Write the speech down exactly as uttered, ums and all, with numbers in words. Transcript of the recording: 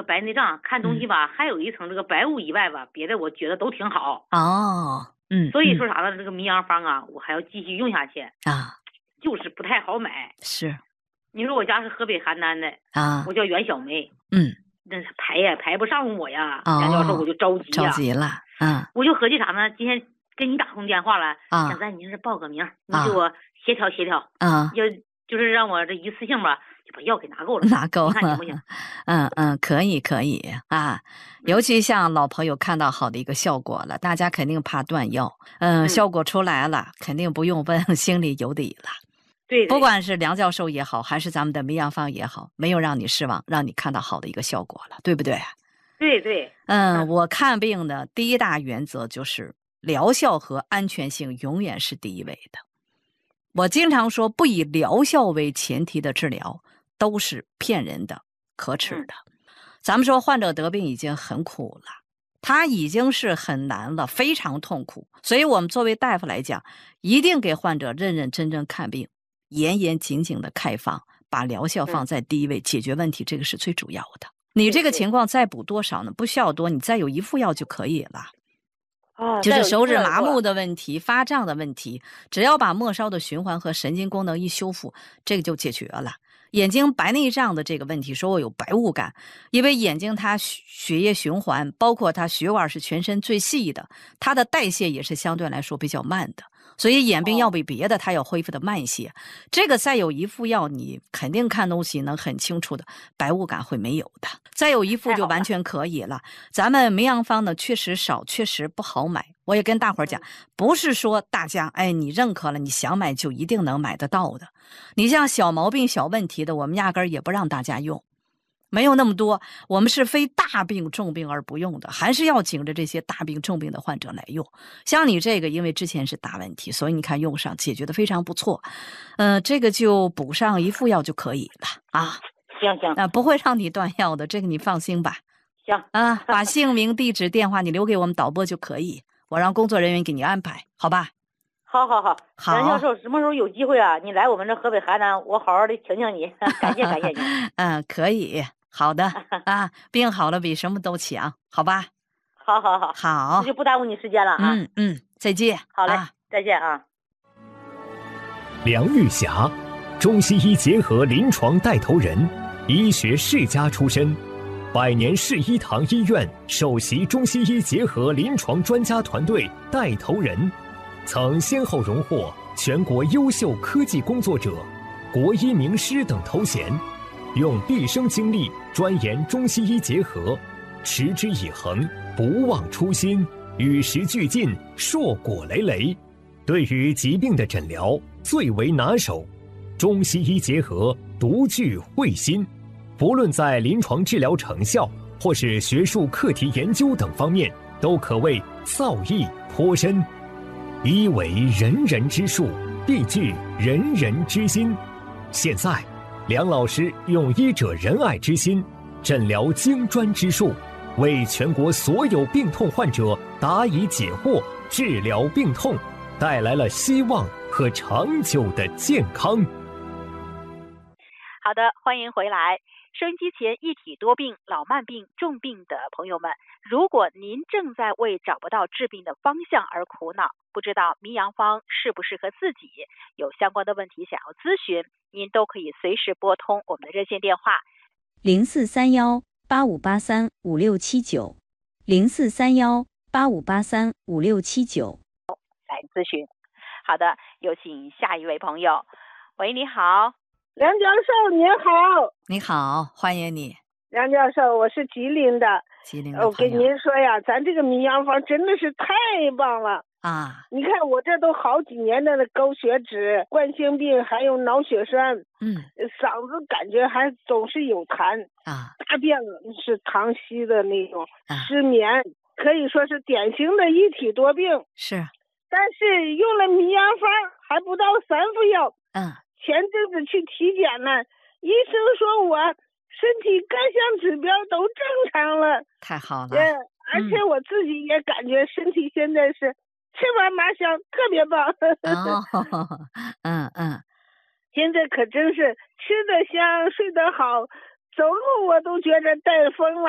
个白内障，看东西吧，嗯、还有一层这个白雾以外吧，别的我觉得都挺好。 哦，嗯， 所以说啥呢？这个迷阳方啊，我还要继续用下去啊， 就是不太好买。 是， 你说我家是河北邯郸的啊， 我叫袁小梅， 嗯， 那是排呀排不上我呀， 哦、 杨教授我就着急呀， 着急了，嗯， 我就合计啥呢？今天跟你打通电话了， 啊， 想在您这报个名，你给我协调协调， 啊， 就就是让我这一次性吧。就把药给拿够了， 拿够了， 你看行不行？ 嗯嗯，可以可以啊，尤其像老朋友看到好的一个效果了，大家肯定怕断药，嗯，效果出来了，肯定不用问，心里有底了。 对， 不管是梁教授也好，还是咱们的梅阳芳也好，没有让你失望，让你看到好的一个效果了，对不对？ 对对， 嗯，嗯我看病的第一大原则就是疗效和安全性永远是第一位的。我经常说，不以疗效为前提的治疗都是骗人的、可耻的。嗯、咱们说患者得病已经很苦了，他已经是很难了，非常痛苦。所以我们作为大夫来讲，一定给患者认认真真看病，严严谨谨的开方，把疗效放在第一位，嗯、解决问题，这个是最主要的。你这个情况再补多少呢？不需要多，你再有一副药就可以了。 哦、 就是手指麻木的问题、发胀的问题，只要把末梢的循环和神经功能一修复，这个就解决了。眼睛白内障的这个问题，说我有白雾感，因为眼睛它血液循环，包括它血管是全身最细的，它的代谢也是相对来说比较慢的，所以眼病要比别的它要恢复的慢一些。哦、这个再有一副药，你肯定看东西能很清楚的，白雾感会没有的。再有一副就完全可以了。咱们梅阳芳呢，确实少，确实不好买。我也跟大伙儿讲，不是说大家哎你认可了，你想买就一定能买得到的。你像小毛病、小问题的，我们压根儿也不让大家用，没有那么多。我们是非大病重病而不用的，还是要紧着这些大病重病的患者来用。像你这个，因为之前是大问题，所以你看用上解决的非常不错。呃，这个就补上一副药就可以了啊。 行行， 啊，不会让你断药的，这个你放心吧。 行啊，把姓名、地址、电话你留给我们导播就可以，我让工作人员给你安排，好吧？ 好好好， 好， 杨教授，什么时候有机会啊？你来我们这河北邯郸，我好好的请请你，感谢感谢你。 嗯，可以，好的啊，病好了比什么都强，好吧？ 好好好， 好， 那就不耽误你时间了啊。 嗯嗯，再见。 好嘞， 啊、 再见啊。 梁玉霞，中西医结合临床带头人，医学世家出身，百年世医堂医院首席中西医结合临床专家团队带头人，曾先后荣获全国优秀科技工作者、国医名师等头衔，用毕生精力钻研中西医结合，持之以恒，不忘初心，与时俱进，硕果累累。对于疾病的诊疗最为拿手，中西医结合独具慧心，不论在临床治疗成效或是学术课题研究等方面，都可谓造诣颇深。医为人人之术，必具人人之心。现在梁老师用医者仁爱之心，诊疗精专之术，为全国所有病痛患者答疑解惑，治疗病痛，带来了希望和长久的健康。 好的，欢迎回来。收音机前一体多病、老慢病、重病的朋友们，如果您正在为找不到治病的方向而苦恼，不知道迷阳方适不适合自己，有相关的问题想要咨询，您都可以随时拨通我们的热线电话零四三幺八五八三五六七九零四三幺八五八三五六七九来咨询。好的，有请下一位朋友。喂，你好。 梁教授您好。 你好，欢迎你。 梁教授，我是吉林的。 吉林的朋友。 我跟您说呀，咱这个迷阳方真的是太棒了啊！ 你看我这都好几年的高血脂、冠心病，还有脑血栓， 嗯， 嗓子感觉还总是有痰啊， 大便是溏稀的那种， 啊、 失眠，可以说是典型的一体多病。 是， 但是用了迷阳方还不到三副药， 嗯。 前阵子去体检了，医生说我身体各项指标都正常了， 太好了。 嗯，而且我自己也感觉身体现在是吃完麻香特别棒。 哦，嗯嗯， 现在可真是吃得香，睡得好，走路我都觉着带风了。